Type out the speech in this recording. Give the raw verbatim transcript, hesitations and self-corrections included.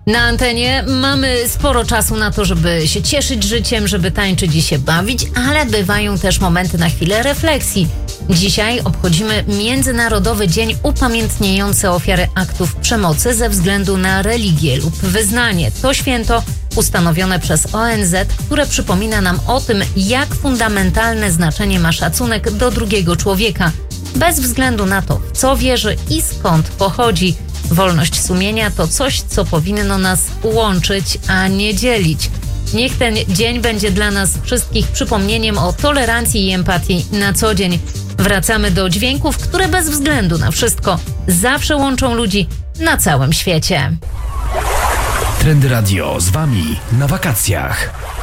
Na antenie mamy sporo czasu na to, żeby się cieszyć życiem, żeby tańczyć i się bawić, ale bywają też momenty na chwilę refleksji. Dzisiaj obchodzimy Międzynarodowy Dzień upamiętniający ofiary aktów przemocy ze względu na religię lub wyznanie. To święto ustanowione przez O N Z, które przypomina nam o tym, jak fundamentalne znaczenie ma szacunek do drugiego człowieka, bez względu na to, w co wierzy i skąd pochodzi. Wolność sumienia to coś, co powinno nas łączyć, a nie dzielić. Niech ten dzień będzie dla nas wszystkich przypomnieniem o tolerancji i empatii na co dzień. Wracamy do dźwięków, które bez względu na wszystko zawsze łączą ludzi na całym świecie. Trendy Radio z Wami na wakacjach.